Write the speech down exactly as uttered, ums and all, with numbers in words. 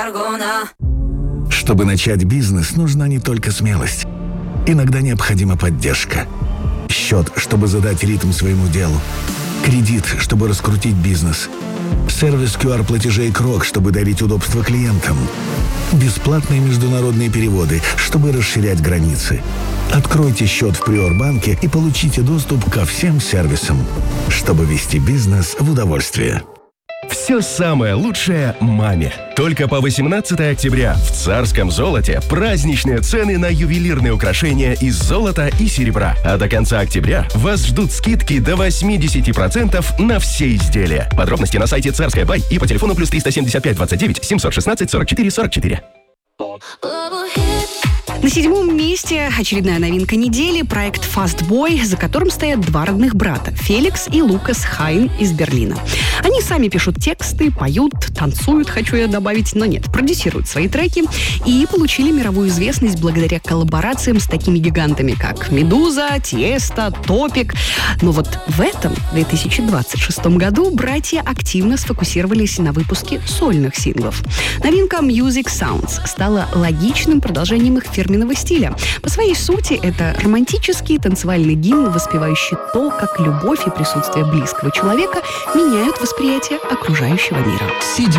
Маргона. Чтобы начать бизнес, нужна не только смелость. Иногда необходима поддержка. Счет, чтобы задать ритм своему делу. Кредит, чтобы раскрутить бизнес. Сервис ку ар-платежей Крок, чтобы дарить удобство клиентам. Бесплатные международные переводы, чтобы расширять границы. Откройте счет в Приорбанке и получите доступ ко всем сервисам, чтобы вести бизнес в удовольствие. Все самое лучшее маме. Только по восемнадцатое октября в Царском золоте праздничные цены на ювелирные украшения из золота и серебра. А до конца октября вас ждут скидки до восемьдесят процентов на все изделия. Подробности на сайте Царская Бай и по телефону плюс триста семьдесят пять двадцать девять семьсот шестнадцать сорок четыре сорок четыре. На седьмом месте очередная новинка недели – проект Fastboy, за которым стоят два родных брата – Феликс и Лукас Хайн из Берлина. Они сами пишут тексты, поют, танцуют, хочу я добавить, но нет, продюсируют свои треки и получили мировую известность благодаря коллаборациям с такими гигантами, как Медуза, Тиеста, Топик. Но вот в этом две тысячи двадцать шестом году братья активно сфокусировались на выпуске сольных синглов. Новинка Music Sounds стала логичным продолжением их фирменного стиля. По своей сути, это романтический танцевальный гимн, воспевающий то, как любовь и присутствие близкого человека меняют восприятие окружающего мира.